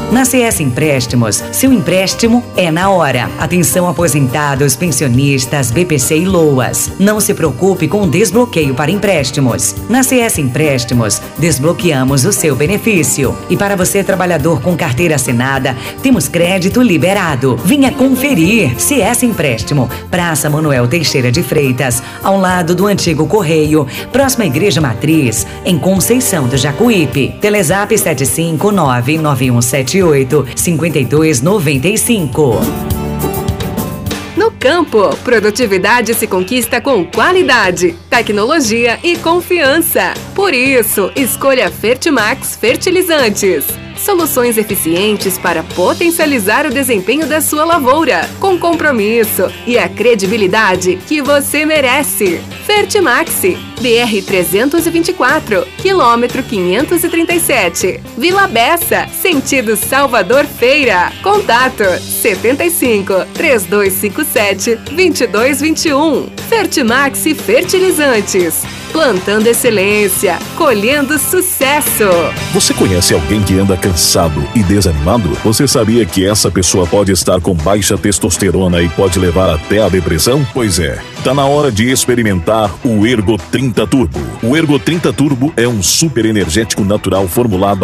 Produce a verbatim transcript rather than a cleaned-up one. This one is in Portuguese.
Na C S Empréstimos, seu empréstimo é na hora. Atenção aposentados, pensionistas, B P C e LOAS. Não se preocupe com o desbloqueio para empréstimos. Na C S Empréstimos, desbloqueamos o seu benefício. E para você, trabalhador com carteira assinada, temos crédito liberado. Venha conferir. C S Empréstimo, Praça Manuel Teixeira de Freitas, ao lado do antigo Correio, próxima à Igreja Matriz, em Conceição do Jacuípe. Telezap sete cinco nove nove um sete oito cinco dois nove cinco. No campo, produtividade se conquista com qualidade, tecnologia e confiança. Por isso, escolha Fertimax Fertilizantes. Soluções eficientes para potencializar o desempenho da sua lavoura, com compromisso e a credibilidade que você merece. Fertimax, B R trezentos e vinte e quatro, quilômetro quinhentos e trinta e sete, Vila Bessa, sentido Salvador Feira. Contato setenta e cinco, três dois cinco sete, dois dois dois um. Fertimax Fertilizantes. Plantando excelência, colhendo sucesso. Você conhece alguém que anda cansado e desanimado? Você sabia que essa pessoa pode estar com baixa testosterona e pode levar até a depressão? Pois é, tá na hora de experimentar o Ergo trinta Turbo. O Ergo trinta Turbo é um super energético natural formulado